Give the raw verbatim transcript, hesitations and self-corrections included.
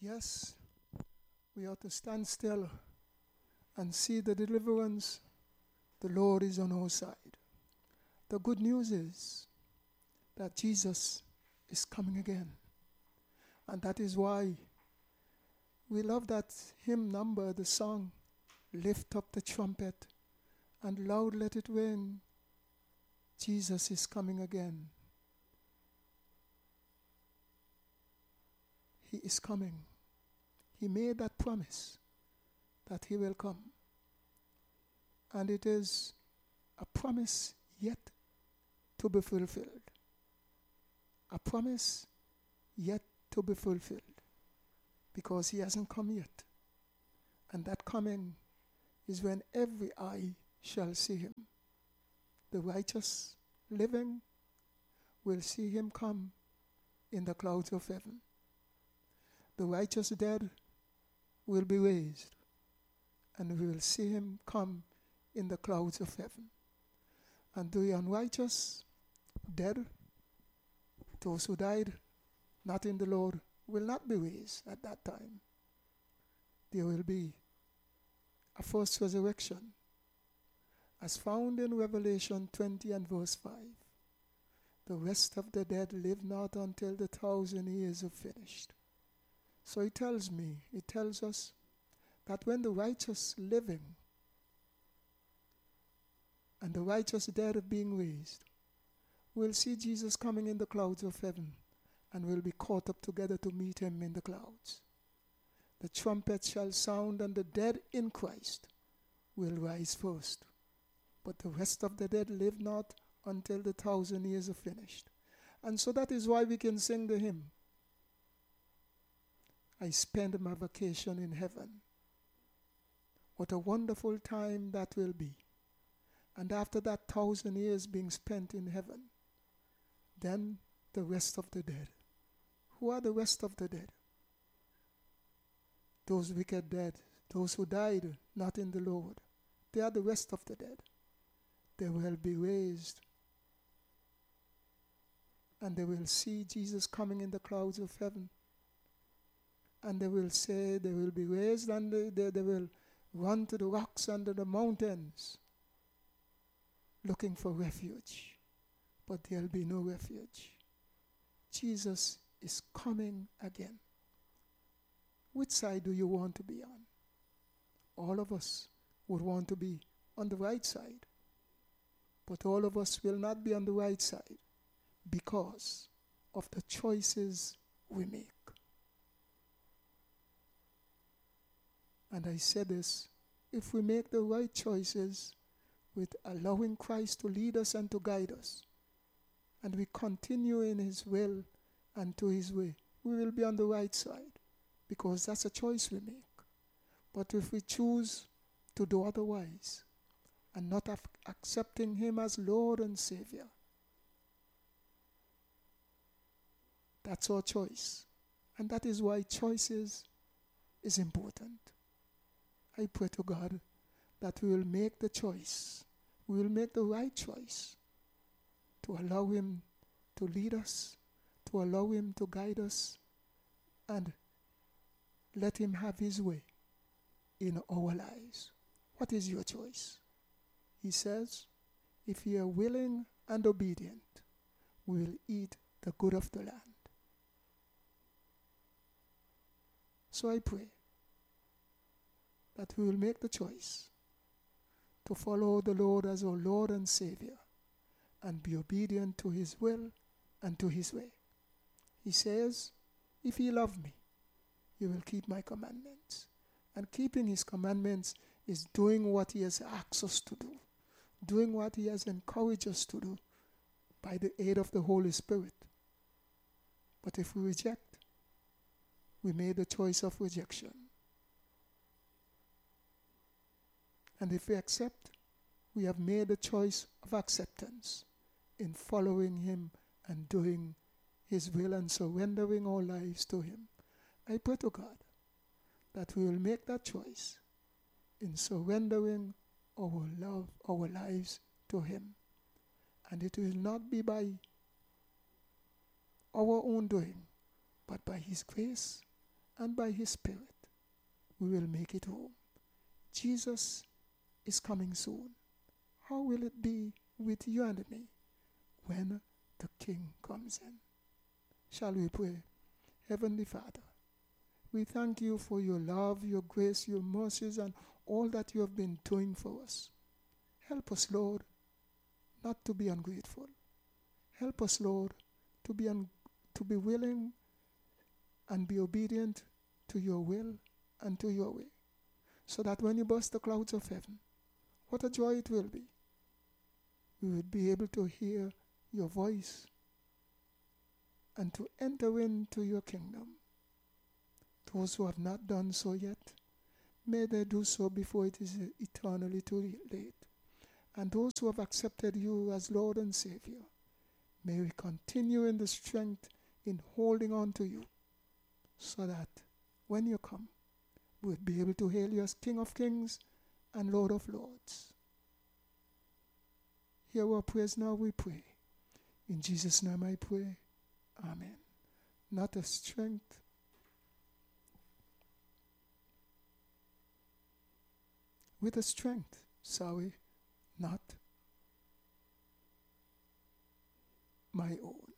Yes, we ought to stand still and see the deliverance. The Lord is on our side. The good news is that Jesus is coming again. And that is why we love that hymn number, the song, Lift Up the Trumpet and Loud Let It Ring. Jesus is coming again. He is coming. He made that promise that he will come. And it is a promise yet to be fulfilled. A promise yet to be fulfilled. Because he hasn't come yet. And that coming is when every eye shall see him. The righteous living will see him come in the clouds of heaven. The righteous dead will be raised, and we will see him come in the clouds of heaven. And the unrighteous dead, those who died not in the Lord, will not be raised at that time. There will be a first resurrection, as found in Revelation twenty and verse five. The rest of the dead live not until the thousand years are finished. So it tells me, it tells us that when the righteous living and the righteous dead are being raised, we'll see Jesus coming in the clouds of heaven, and we'll be caught up together to meet him in the clouds. The trumpet shall sound, and the dead in Christ will rise first. But the rest of the dead live not until the thousand years are finished. And so that is why we can sing the hymn, I spend my vacation in heaven. What a wonderful time that will be. And after that thousand years being spent in heaven, then the rest of the dead. Who are the rest of the dead? Those wicked dead, those who died not in the Lord. They are the rest of the dead. They will be raised, and they will see Jesus coming in the clouds of heaven. And they will say, they will be raised, and they, they, they will run to the rocks under the mountains looking for refuge. But there will be no refuge. Jesus is coming again. Which side do you want to be on? All of us would want to be on the right side. But all of us will not be on the right side because of the choices we make. And I say this, if we make the right choices with allowing Christ to lead us and to guide us, and we continue in his will and to his way, we will be on the right side, because that's a choice we make. But if we choose to do otherwise and not af- accepting him as Lord and Savior, that's our choice. And that is why choices is important. I pray to God that we will make the choice. We will make the right choice to allow him to lead us, to allow him to guide us, and let him have his way in our lives. What is your choice? He says, if you are willing and obedient, we will eat the good of the land. So I pray that we will make the choice to follow the Lord as our Lord and Savior and be obedient to his will and to his way. He says, if ye love me, you will keep my commandments. And keeping his commandments is doing what he has asked us to do, doing what he has encouraged us to do by the aid of the Holy Spirit. But if we reject, we made the choice of rejection. And if we accept, we have made the choice of acceptance in following him and doing his will and surrendering our lives to him. I pray to God that we will make that choice in surrendering our love, our lives to him. And it will not be by our own doing, but by his grace and by His Spirit, we will make it home. Jesus is coming soon. How will it be with you and me when the King comes in? Shall we pray? Heavenly Father, we thank you for your love, your grace, your mercies, and all that you have been doing for us. Help us, Lord, not to be ungrateful. Help us, Lord, to be un- to be willing and be obedient to your will and to your way, so that when you burst the clouds of heaven, what a joy it will be. We would be able to hear your voice and to enter into your kingdom. Those who have not done so yet, may they do so before it is eternally too late. And those who have accepted you as Lord and Savior, may we continue in the strength in holding on to you, so that when you come, we'll be able to hail you as King of Kings and Lord of Lords. Hear our prayers now, we pray. In Jesus' name I pray. Amen. Not of strength, with a strength, sorry, not my own.